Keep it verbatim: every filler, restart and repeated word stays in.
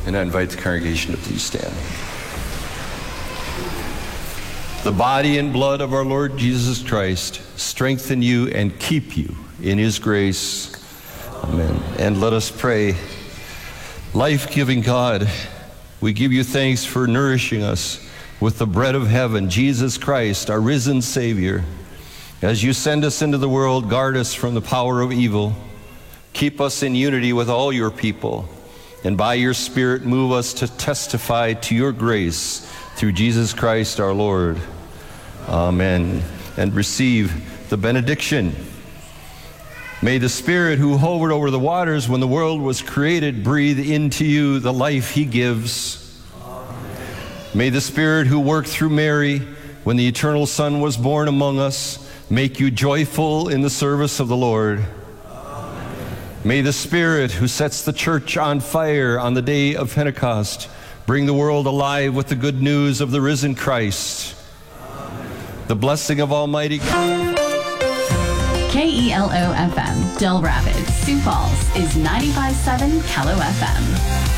And I invite the congregation to please stand. The body and blood of our Lord Jesus Christ strengthen you and keep you in his grace. Amen. And let us pray. Life-giving God, we give you thanks for nourishing us with the bread of heaven, Jesus Christ, our risen Savior. As you send us into the world, guard us from the power of evil. Keep us in unity with all your people. And by your Spirit, move us to testify to your grace through Jesus Christ our Lord. Amen. And receive the benediction. May the Spirit who hovered over the waters when the world was created breathe into you the life he gives. Amen. May the Spirit who worked through Mary when the eternal Son was born among us make you joyful in the service of the Lord. May the Spirit who sets the church on fire on the day of Pentecost bring the world alive with the good news of the risen Christ. Amen. The blessing of Almighty God. K E L O F M, Del Rapids, Sioux Falls is ninety-five point seven K E L O F M.